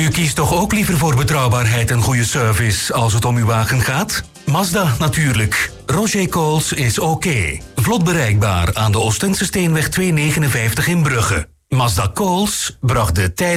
U kiest toch ook liever voor betrouwbaarheid en goede service als het om uw wagen gaat? Mazda natuurlijk. Roger Coles is oké. Vlot bereikbaar aan de Oostense Steenweg 259 in Brugge. Mazda Coles bracht de tijd